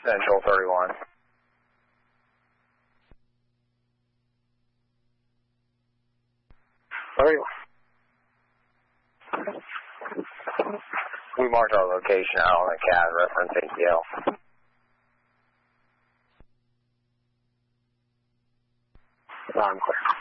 Central 31. We marked our location out on the CAD reference ATL. I'm clear.